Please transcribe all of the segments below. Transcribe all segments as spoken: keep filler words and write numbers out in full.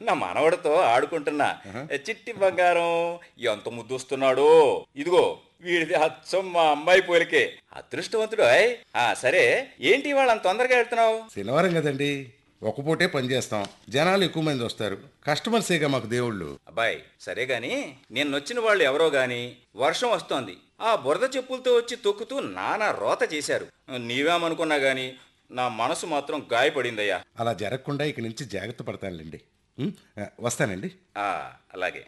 నా మనవడితో ఆడుకుంటున్నా. చిట్టి బంగారం ఎంత ముద్దొస్తున్నాడో. ఇదిగో వీడిది అచ్చం మా అమ్మాయి పోలికే. అదృష్టవంతుడు. ఆయ్ ఆ సరే, ఏంటి ఇవాళ అంత తొందరగా వెళ్తున్నావు? శనివారం కదండి, ఒక పూటే పని చేస్తాం, జనాలు ఎక్కువ మంది వస్తారు, కస్టమర్సేగా మాకు దేవుళ్ళు. అబ్బాయి సరే గాని, నేను వచ్చిన వాళ్ళు ఎవరో గాని వర్షం వస్తోంది, ఆ బురద చెప్పులతో వచ్చి తొక్కుతూ నానా రోత చేశారు. నీవేమనుకున్నా గాని నా మనసు మాత్రం గాయపడిందయ్యా. అలా జరగకుండా ఇక నుంచి జాగ్రత్త పడతానులేండి. ఉం? ఆ, వస్తానండి. ఆ అలాగే.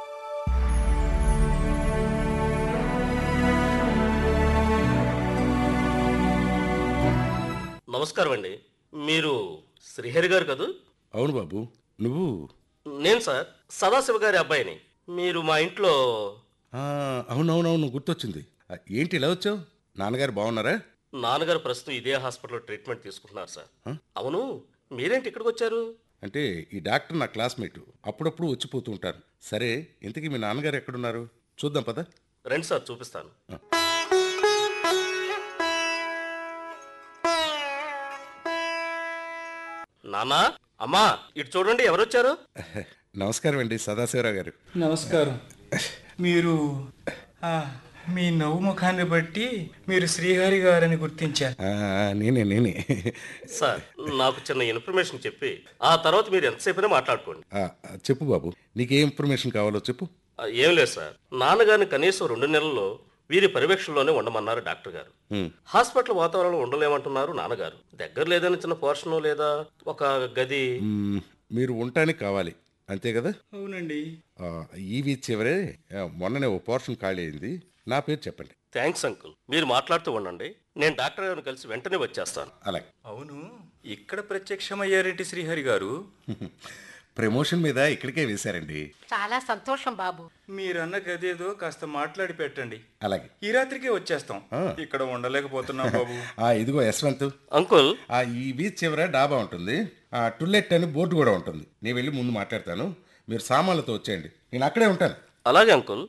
నమస్కారం అండి. మీరు శ్రీహరి గారు కదూ? అవును బాబు, నువ్వు? నేను సార్ సదాశివ గారి అబ్బాయిని. మీరు మా ఇంట్లో. ఆ, అవునవునవును, గుర్తొచ్చింది. ఆ, ఏంటి ఇలా వచ్చావు? నాన్నగారు బాగున్నారా? నాన్నగారు ప్రస్తుతం ఇదే హాస్పిటల్లో ట్రీట్మెంట్ తీసుకుంటున్నారు సార్. అవును, మీరేంటి ఇక్కడికి వచ్చారు? అంటే ఈ డాక్టర్ నా క్లాస్మేట్, అప్పుడప్పుడు వచ్చిపోతూ ఉంటారు. సరే, ఇంతకీ మీ నాన్నగారు ఎక్కడున్నారు? చూద్దాం పద. రండి సార్, చూపిస్తాను. నాన్నా, అమ్మా, ఇటు చూడండి ఎవరొచ్చారు. నమస్కారం అండి సదాశివరావు గారు. నమస్కారం. మీరు ఆ, మీ నవ్వు ముఖాన్ని బట్టి మీరు శ్రీహరి గారని గుర్తించారు. ఆ, నేనే నేనే సార్, నాకు చిన్న ఇన్ఫర్మేషన్ చెప్పి ఆ తర్వాత మీరు ఎంతసేపైనా మాట్లాడుకోండి. ఆ, చెప్పు బాబు, నీకే ఇన్ఫర్మేషన్ కావాలో చెప్పు. ఆ, ఏం లేదు సార్, నాన్నగారిని కనీసం రెండు నెలల్లో వీరి పర్యవేక్షణలోనే ఉండమన్నారు డాక్టర్ గారు. హాస్పిటల్ వాతావరణం ఉండలేమంటున్నారు నాన్నగారు. దగ్గర లేదని చిన్న పోర్షను లేదా ఒక గది. మ్మ్, మీరు ఉండటానికి కావాలి అంతే కదా? అవునండి. ఆ, ఈ వీధి చివరే ఆ, మొన్ననే ఓ పోర్షన్ ఖాళీ అయింది. నా పేరు చెప్పండి. థ్యాంక్స్ అంకుల్, మీరు మాట్లాడుతూ ఉండండి, నేను డాక్టర్ గారిని కలిసి వెంటనే వచ్చేస్తాను. అలాగే. అవును, ఇక్కడ ప్రత్యక్షమయ్యారేంటి శ్రీహరి గారు? ప్రమోషన్ మీద ఇక్కడికే వేశారండి. చాలా సంతోషం బాబు. మీరన్న గదేదో కాస్త మాట్లాడి పెట్టండి. అలాగే. ఈ రాత్రికే వచ్చేస్తాం. ఇక్కడ ఉండలేకపోతున్నాం బాబు. ఆ, ఇదిగో యశ్వంత్, అంకుల్. ఆ ఈ వీధి చివర డాబా ఉంటుంది, ఆ టుల్లెట్ అని బోర్డు కూడా ఉంటుంది. నేను వెళ్ళి ముందు మాట్లాడతాను, మీరు సామాన్లతో వచ్చేయండి, నేను అక్కడే ఉంటాను. అలాగే అంకుల్.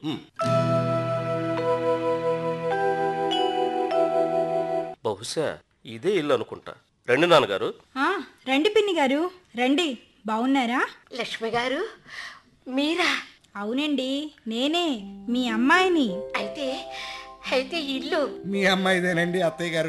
బహుశా ఇదే ఇల్లు అనుకుంటా. రండి నాన్నగారు. ఆ, రండి పిన్ని గారు, రండి. బాగున్నారా? లక్ష్మి గారు మీరా? అవునండి, నేనే మీ అమ్మాయిని. అయితే అయితే ఇల్లు మీ అమ్మాయిదేనండి అత్తయ్య గారు.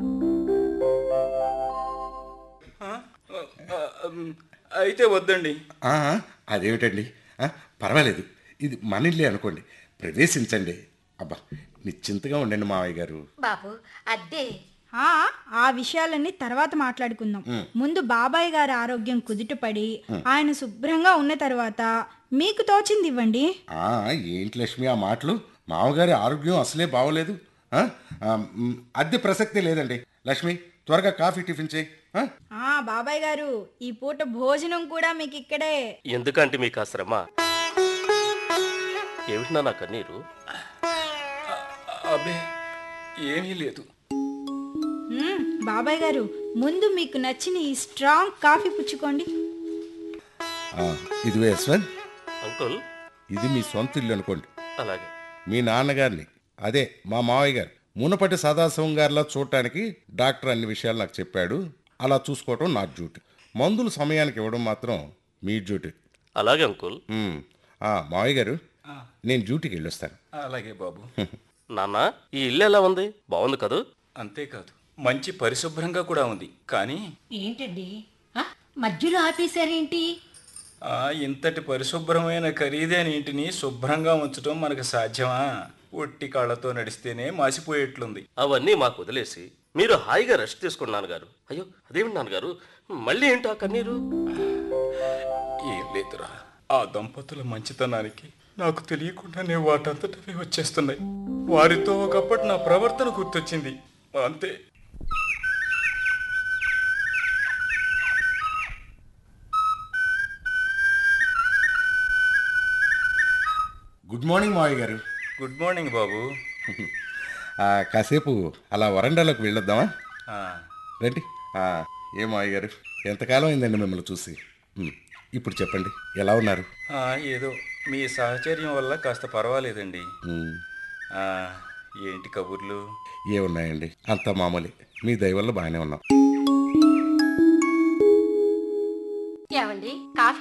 ఆ, ఆ, అయితే వద్దండి. ఆ, అదేమిటండి, ఆ, పర్వాలేదు, ఇది మన ఇల్లే అనుకోండి, ప్రవేశించండి. అబ్బా, నిశ్చింతగా ఉండండి మావయ్య గారు. బాబు అద్దే. ఆ ఆ విషయాలన్నీ తర్వాత మాట్లాడుకుందాం. ముందు బాబాయ్ గారి ఆరోగ్యం కుదుటపడి ఆయన శుభ్రంగా ఉన్న తర్వాత మీకు తోచింది ఇవ్వండి. ఆ, ఏంటి లక్ష్మి ఆ మాటలు? మామగారి ఆరోగ్యం అసలే బాగోలేదు. ఆ, ఆ, మ్, అద్దె ప్రసక్తే లేదండి. లక్ష్మి, త్వరగా కాఫీ టిఫిన్ చేయి. ఆ? ఆ బాబాయ్ గారు, ఈ పూట భోజనం కూడా మీకు ఇక్కడే. ఎందుకంటే మీకు ఆ శ్రమ. ఏమిటినా నా కన్నీరు? అబ్బే ఏమీ లేదు. మ్మ్, బాబాయ్ గారు, ముందు మీకు నచ్చిన ఈ స్ట్రాంగ్ కాఫీ పుచ్చుకోండి. ఆ, ఇదిగో యశ్వంత్, అంకుల్. ఇది మీ సొంత ఇల్లు అనుకోండి. అలాగే. మీ నాన్నగారిని, అదే మా మావయ్య గారు, మునపటి సదాశివం గారిలా చూడటానికి డాక్టర్ అన్ని విషయాలు నాకు చెప్పాడు. అలా చూసుకోవటం నా డ్యూటీ. మందులు సమయానికి ఇవ్వడం మాత్రం మీ డ్యూటీ. అలాగే అంకుల్. మ్, ఆ, మావయ్య గారు, నేను డ్యూటీకి వెళ్ళొస్తాను. అలాగే బాబు. నాన్న, ఈ ఇల్లు ఎలా ఉంది? బాగుంది కదూ? అంతేకాదు, మంచి పరిశుభ్రంగా కూడా ఉంది. కానీ ఏంటండి ఆ, మధ్యలో ఆపేశారేంటి? ఆ ఇంతటి పరిశుభ్రమైన ఖరీదైన ఇంటిని శుభ్రంగా ఉంచడం మనకు సాధ్యమా? ఒట్టి కాళ్లతో నడిస్తేనే మాసిపోయేట్లుంది. అవన్నీ మాకు వదిలేసి మీరు హాయిగా రెస్ట్ తీసుకోండి నాన్నగారు. అయ్యో, అదేమిటి నాన్నగారు, మళ్ళీ ఏంటో ఆ కన్నీరు? ఏం లేదురా, ఆ దంపతుల మంచితనానికి నాకు తెలియకుండానే వాటంతటవే వచ్చేస్తున్నాయి. వారితో ఒకప్పటి నా ప్రవర్తన గుర్తొచ్చింది, అంతే. గుడ్ మార్నింగ్ మావయ్య గారు. గుడ్ మార్నింగ్ బాబు. ఆ, కాసేపు అలా వరండాలోకి వెళ్ళొద్దామా? ఆ, రండి. ఆ, ఏ మావయ్య గారు, ఎంతకాలం అయిందండి మిమ్మల్ని చూసి. మ్, ఇప్పుడు చెప్పండి, ఎలా ఉన్నారు? ఆ, ఏదో మీ సహచర్యం వల్ల కాస్త పర్వాలేదండి. మ్, ఆ, ఏంటి కబుర్లు? ఏమున్నాయండి, అంతా మామూలే. మీ దయ వల్ల బాగానే ఉన్నాం. ఏమండి కాఫీ